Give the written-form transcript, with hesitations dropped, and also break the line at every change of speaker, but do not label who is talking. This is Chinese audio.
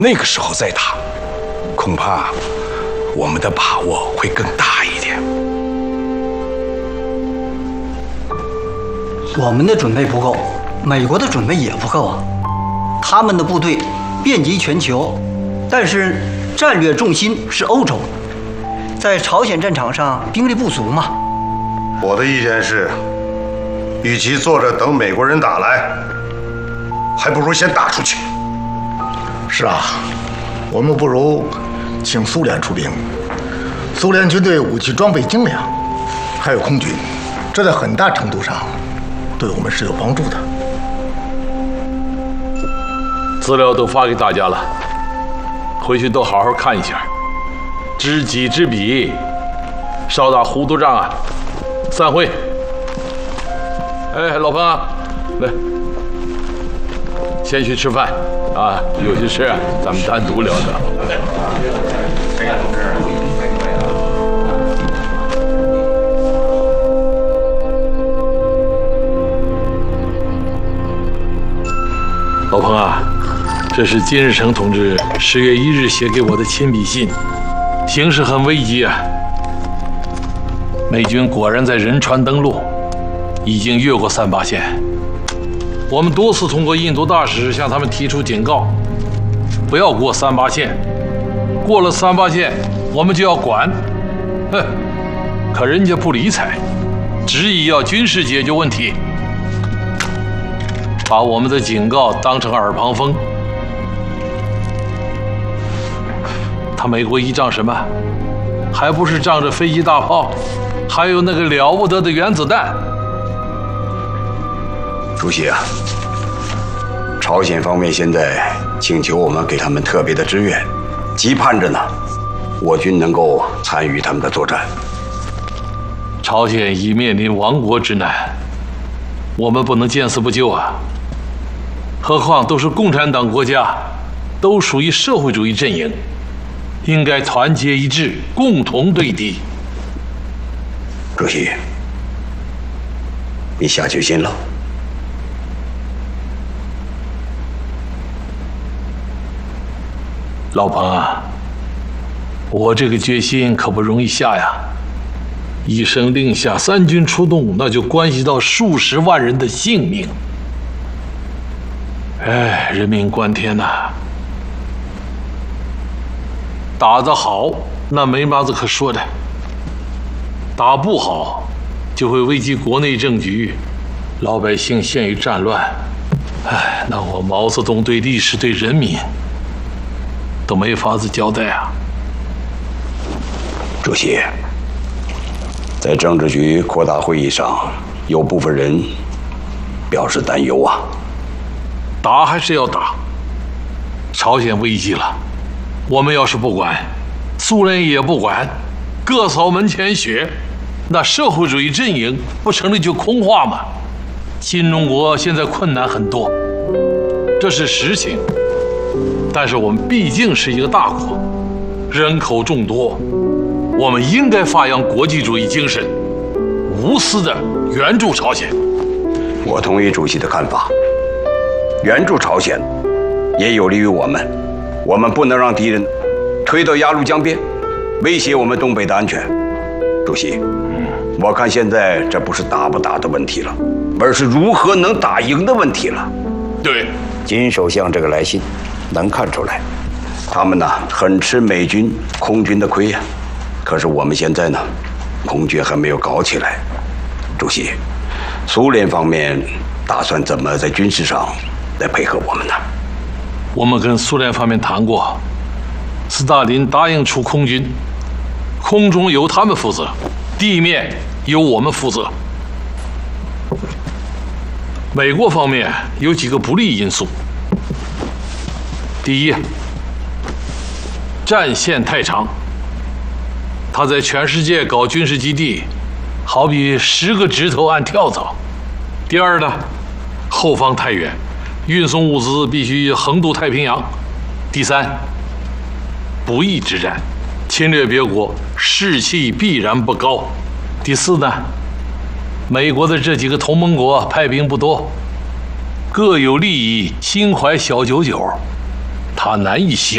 那个时候再打，恐怕我们的把握会更大一点。
我们的准备不够，美国的准备也不够啊。他们的部队遍及全球，但是战略重心是欧洲，在朝鲜战场上兵力不足嘛。
我的意见是，与其坐着等美国人打来，还不如先打出去。
是啊，我们不如请苏联出兵。苏联军队武器装备精良，还有空军，这在很大程度上对我们是有帮助的。
资料都发给大家了，回去都好好看一下，知己知彼，少打糊涂账啊！散会。哎，老彭啊，来，先去吃饭啊，有些事啊，咱们单独聊聊。老彭啊，这是金日成同志10月1日写给我的亲笔信，形势很危急啊。美军果然在仁川登陆，已经越过38线。我们多次通过印度大使向他们提出警告，不要过38线，过了38线我们就要管。哼，可人家不理睬，执意要军事解决问题，把我们的警告当成耳旁风。他美国依仗什么？还不是仗着飞机大炮，还有那个了不得的原子弹。
主席啊，朝鲜方面现在请求我们给他们特别的支援，期盼着呢，我军能够参与他们的作战。
朝鲜已面临亡国之难，我们不能见死不救啊！何况都是共产党国家，都属于社会主义阵营，应该团结一致，共同对敌。
主席，你下决心了。
老彭啊，我这个决心可不容易下呀！一声令下，三军出动，那就关系到数十万人的性命。哎，人命关天呐！打得好，那没嘛子可说的；打不好，就会危及国内政局，老百姓陷于战乱。哎，那我毛泽东对历史、对人民都没法子交代啊！
主席，在政治局扩大会议上，有部分人表示担忧啊。
打还是要打，朝鲜危机了，我们要是不管，苏联也不管，各扫门前雪，那社会主义阵营不成了就空话吗？新中国现在困难很多，这是实情。但是我们毕竟是一个大国，人口众多，我们应该发扬国际主义精神，无私的援助朝鲜。
我同意主席的看法，援助朝鲜也有利于我们。我们不能让敌人推到鸭绿江边，威胁我们东北的安全。主席，我看现在这不是打不打的问题了，而是如何能打赢的问题了。
对，
金首相这个来信能看出来，他们呢很吃美军空军的亏呀。可是我们现在呢，空军还没有搞起来。主席，苏联方面打算怎么在军事上来配合我们呢？
我们跟苏联方面谈过，斯大林答应出空军，空中由他们负责，地面由我们负责。美国方面有几个不利因素。第一，战线太长，他在全世界搞军事基地，好比10个指头按跳蚤。第二呢，后方太远，运送物资必须横渡太平洋。第三，不义之战，侵略别国士气必然不高。第四呢，美国的这几个同盟国派兵不多，各有利益，心怀小九九，他难以协